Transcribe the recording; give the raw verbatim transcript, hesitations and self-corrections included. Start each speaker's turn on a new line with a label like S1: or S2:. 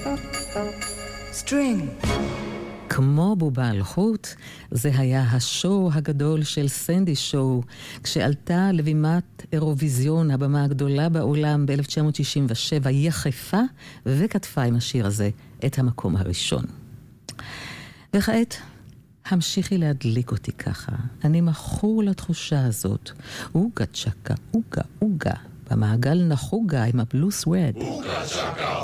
S1: String.
S2: כמו בובה על חוט, זה היה השואו הגדול של סנדי שואו, כשעלתה לבימת אירוויזיון, הבמה הגדולה בעולם ב-אלף תשע מאות שישים ושבע, יחפה וכתפה עם השיר הזה את המקום הראשון. וכעת, המשיכי להדליק אותי ככה. אני מכור לתחושה הזאת. אוגה צ'קה, אוגה, אוגה. במעגל נחוגה עם הבלו סווד.
S3: אוגה צ'קה,